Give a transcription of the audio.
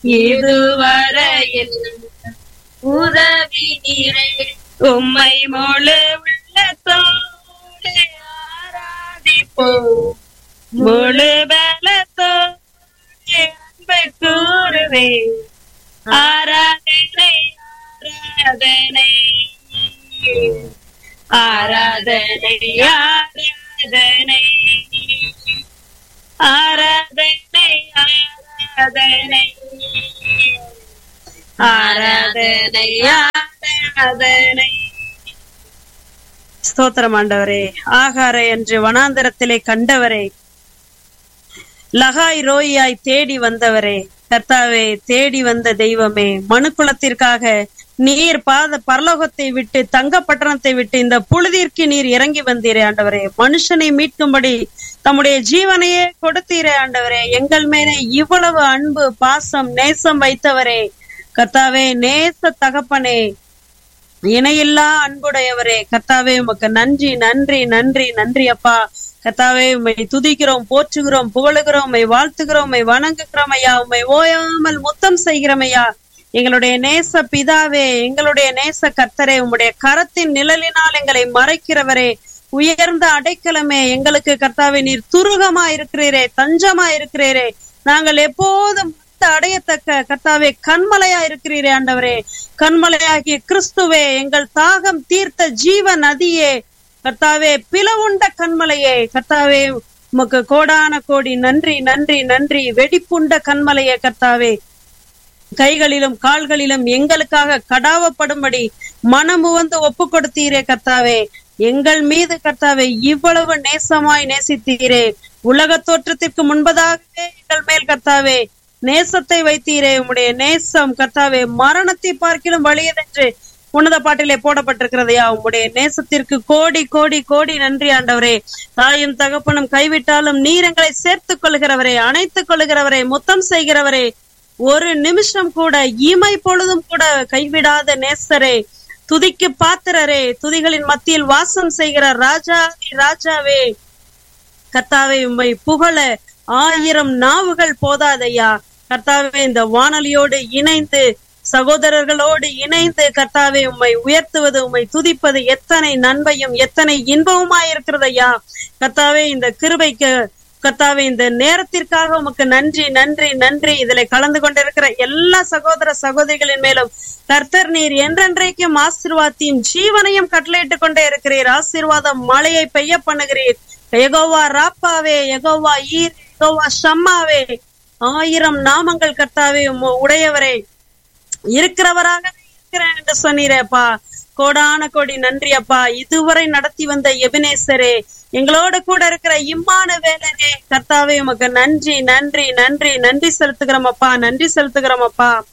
இதுவரையில் உதவி நீரே. உம்மை முழு உள்ளத்தோடு ஆராதிப்போம், முழு பலத்தோடு அன்பை கூறுவேன். ஆராதனை ஆராதனை ஆராதனை ஆராதனை ஆராதனை ஆராதனை ஆராதனை ஆராதனை. ஸ்தோத்திரம் ஆண்டவரே. ஆகாரை என்று வனாந்தரத்திலே கண்டவரே, லகாய் ரோயாய் தேடி வந்தவரே, கர்த்தாவே தேடி வந்த தெய்வமே, மனுக்குலத்திற்காக நீர் பரலோகத்தை விட்டு தங்க பட்டணத்தை விட்டு இந்த புழுதிற்கு நீர் இறங்கி வந்தீரே ஆண்டவரே. மனுஷனை மீட்கும்படி தம்முடைய ஜீவனையே கொடுத்தீரே ஆண்டவரே. எங்கள் மேலே இவ்வளவு அன்பு பாசம் நேசம் வைத்தவரே கர்த்தாவே, நேச தகப்பனே, இணையில்லா அன்புடையவரே கர்த்தாவே, உமக்கு நன்றி நன்றி நன்றி நன்றி அப்பா. கர்த்தாவே, உம்மை துதிக்கிறோம், போற்றுகிறோம், புகழுகிறோம், உம்மை வாழ்த்துகிறோம், உம்மை வணங்குகிறோம் ஐயா. உம்மை ஓயாமல் முத்தம் செய்கிறோம் ஐயா. எங்களுடைய நேச பிதாவே, எங்களுடைய நேச கர்த்தரே, உம்முடைய கரத்தின் நிழலினால் எங்களை மறைக்கிறவரே, உயர்ந்த அடைக்கலமே, எங்களுக்கு கர்த்தாவே நீர் துருகமா இருக்கிறீரே, தஞ்சமா இருக்கிறீரே. நாங்கள் எப்போதும் அடையத்தக்க கர்த்தாவே கண்மலையா இருக்கிறீரே ஆண்டவரே. கண்மலையாகிய கிறிஸ்துவே, எங்கள் தாகம் தீர்த்த ஜீவ நதியே கர்த்தாவே, பிளவுண்ட கண்மலையே கர்த்தாவே, உமக்கு கோடான கோடி நன்றி நன்றி நன்றி. வெடிப்புண்ட கண்மலையே கர்த்தாவே, கைகளிலும் கால்களிலும் எங்களுக்காக கடாவப்படும்படி மனமுவந்து ஒப்பு கொடுத்தீரே கர்த்தாவே. எங்கள் மீது கர்த்தாவே இவ்வளவு நேசமாய் நேசித்தீரே. உலக தோற்றத்திற்கு முன்பதாகவே எங்கள் மேல் கர்த்தாவே நேசத்தை வைத்தீரே. உம்முடைய நேசம் கர்த்தாவே மரணத்தை பார்க்கிலும் வலியதென்று உன்னத பாட்டிலே போடப்பட்டிருக்கிறதையா. உம்முடைய நேசத்திற்கு கோடி கோடி கோடி நன்றி ஆண்டவரே. தாயும் தகப்பனும் கைவிட்டாலும் நீர் எங்களை சேர்த்துக் கொள்கிறவரே, அணைத்துக் கொள்கிறவரே, முத்தம் செய்கிறவரே, ஒரு நிமிஷம் கூட இமை பொழுதும் கூட கைவிடாத நேசரே, துதிக்கு பாத்திரரே, துதிகளின் மத்தியில் வாசம் செய்கிற ராஜாவே கர்த்தாவே, உம்மை புகழ 1000 நாவுகள் போதாதையா கர்த்தாவே. இந்த வானொலியோடு இணைந்து சகோதரர்களோடு இணைந்து கர்த்தாவே உம்மை உயர்த்துவது, உம்மை துதிப்பது எத்தனை நன்மையும் எத்தனை இன்பவுமாயிருக்கிறதையா கர்த்தாவே. இந்த கிருபைக்கு கர்த்தாவே, இந்த நேரத்திற்காக உமக்கு நன்றி நன்றி நன்றி. இதுல கலந்து கொண்டிருக்கிற எல்லா சகோதர சகோதரிகளின் மேலும் கர்த்தர் நீர் என்றென்றைக்கும் ஆசீர்வாதத்தையும் ஜீவனையும் கட்டளையிட்டுக் கொண்டே இருக்கிறீர். ஆசீர்வாதம் மழையை பெய்ய பண்ணுகிறீர். யெகோவா ராப்பாவே, யெகோவா ஈர், யெகோவா ஷம்மாவே, 1000 நாமங்கள் கர்த்தாவே உடையவரே, இருக்கிறவராக இருக்கிறேன் என்று சொன்னீரேப்பா. கோடான கோடி நன்றி அப்பா. இதுவரை நடத்தி வந்த எபினேசரே, எங்களோட கூட இருக்கிற இம்மானுவேலரே கர்த்தாவே, உமக்கு நன்றி நன்றி நன்றி நன்றி செலுத்துகிறோம் அப்பா, நன்றி செலுத்துகிறோம் அப்பா.